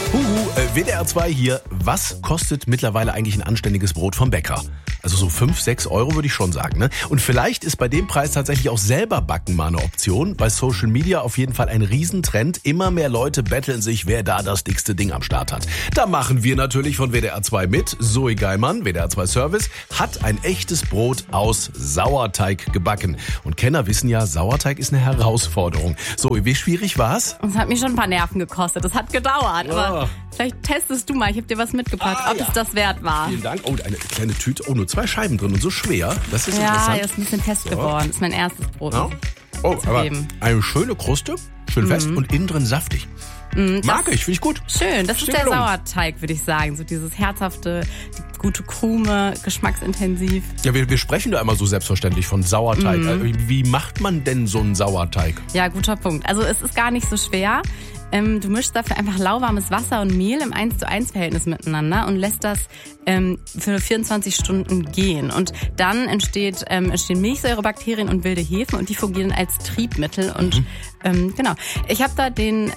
WDR 2 hier. Was kostet mittlerweile eigentlich ein anständiges Brot vom Bäcker? Also so 5, 6 Euro würde ich schon sagen, ne? Und vielleicht ist bei dem Preis tatsächlich auch selber backen mal eine Option. Bei Social Media auf jeden Fall ein Riesentrend. Immer mehr Leute betteln sich, wer da das dickste Ding am Start hat. Da machen wir natürlich von WDR 2 mit. Zoe Geilmann, WDR 2 Service, hat ein echtes Brot aus Sauerteig gebacken. Und Kenner wissen ja, Sauerteig ist eine Herausforderung. Zoe, wie schwierig war's? Es hat mich schon ein paar Nerven gekostet. Das hat gedauert. Aber vielleicht testest du mal. Ich habe dir was mitgebracht, ob es das wert war. Vielen Dank. Oh, eine kleine Tüte. Oh, nur 2 Scheiben drin und so schwer. Das ist interessant. Ja, ist ein bisschen fest geworden. Das ist mein erstes Brot. Ja. Oh, aber eine schöne Kruste, schön fest und innen drin saftig. Mag ich, finde ich gut. Schön, das ist der Sauerteig, würde ich sagen. So dieses herzhafte, die gute Krume, geschmacksintensiv. Ja, wir sprechen da immer so selbstverständlich von Sauerteig. Wie macht man denn so einen Sauerteig? Ja, guter Punkt. Also es ist gar nicht so schwer. Du mischst dafür einfach lauwarmes Wasser und Mehl im 1:1 Verhältnis miteinander und lässt das für 24 Stunden gehen. Und dann entstehen Milchsäurebakterien und wilde Hefen und die fungieren als Triebmittel. Und genau. Ich habe da den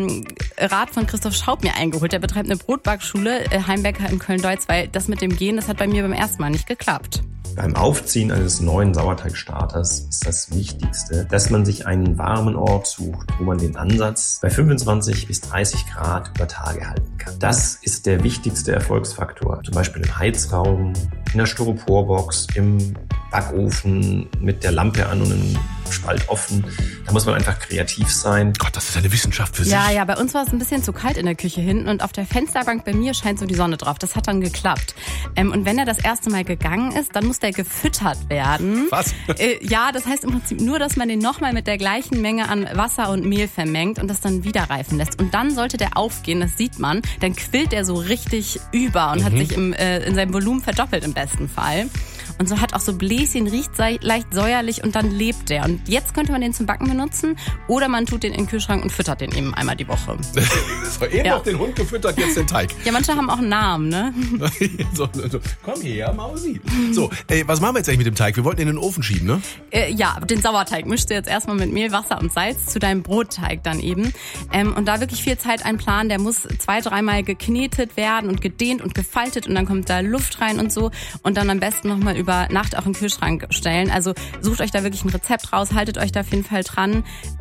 Rat von Christoph Schaub mir eingeholt. Der betreibt eine Brotbackschule, Heimbäcker in Köln-Deutz, weil das mit dem Gehen, das hat bei mir beim ersten Mal nicht geklappt. Beim Aufziehen eines neuen Sauerteigstarters ist das Wichtigste, dass man sich einen warmen Ort sucht, wo man den Ansatz bei 25 bis 30 Grad über Tage halten kann. Das ist der wichtigste Erfolgsfaktor. Zum Beispiel im Heizraum, in der Styroporbox, im Backofen mit der Lampe an und einem Spalt offen. Da muss man einfach kreativ sein. Gott, das ist eine Wissenschaft für sich. Ja, bei uns war es ein bisschen zu kalt in der Küche hinten und auf der Fensterbank bei mir scheint so die Sonne drauf. Das hat dann geklappt. Und wenn er das erste Mal gegangen ist, dann muss der gefüttert werden. Was? Ja, das heißt im Prinzip nur, dass man den nochmal mit der gleichen Menge an Wasser und Mehl vermengt und das dann wieder reifen lässt. Und dann sollte der aufgehen, das sieht man. Dann quillt er so richtig über und hat sich in seinem Volumen verdoppelt im besten Fall. Und so hat auch so Bläschen, riecht leicht säuerlich und dann lebt der. Und jetzt könnte man den zum Backen benutzen oder man tut den in den Kühlschrank und füttert den eben einmal die Woche. So, eben noch den Hund gefüttert, jetzt den Teig. Ja, manche haben auch einen Namen, ne? so, komm her, Mausi. So, was machen wir jetzt eigentlich mit dem Teig? Wir wollten ihn in den Ofen schieben, ne? Ja, den Sauerteig mischst du jetzt erstmal mit Mehl, Wasser und Salz zu deinem Brotteig dann eben. Und da wirklich viel Zeit einplanen. Der muss 2-3 Mal geknetet werden und gedehnt und gefaltet und dann kommt da Luft rein und so. Und dann am besten nochmal über Nacht auch in den Kühlschrank stellen. Also sucht euch da wirklich ein Rezept raus, haltet euch da auf jeden Fall dran.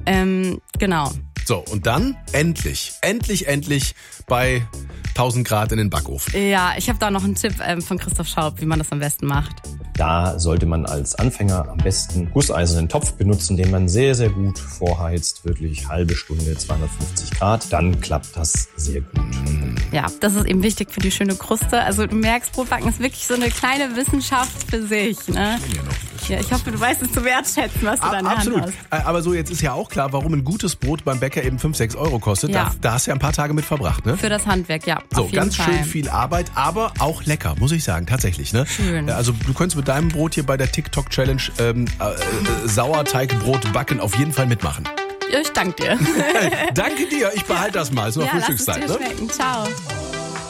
Genau. So, und dann endlich bei 1000 Grad in den Backofen. Ja, ich habe da noch einen Tipp von Christoph Schaub, wie man das am besten macht. Da sollte man als Anfänger am besten gusseisernen Topf benutzen, den man sehr, sehr gut vorheizt. Wirklich halbe Stunde, 250 Grad. Dann klappt das sehr gut. Ja, das ist eben wichtig für die schöne Kruste. Also du merkst, Brotbacken ist wirklich so eine kleine Wissenschaft für sich. Ne? Ja, ich hoffe, du weißt es zu wertschätzen, was du da in der Hand hast. Aber so, jetzt ist ja auch klar, warum ein gutes Brot beim Bäcker eben 5, 6 Euro kostet. Ja. Da hast du ja ein paar Tage mit verbracht, ne? Für das Handwerk, ja. So, auf jeden ganz Fall. schön viel Arbeit, aber auch lecker, muss ich sagen, tatsächlich, ne? Schön. Also du könntest mit deinem Brot hier bei der TikTok-Challenge Sauerteigbrot backen auf jeden Fall mitmachen. Ich danke dir. Danke dir, ich behalte das mal. Ist noch Frühstückszeit, lass es dir schmecken. Ciao.